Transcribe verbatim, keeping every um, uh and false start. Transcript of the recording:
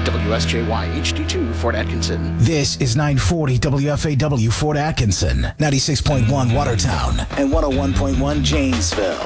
W S J Y H D two, Fort Atkinson. This is nine forty W F A W Fort Atkinson, ninety-six point one Watertown, and one oh one point one Janesville.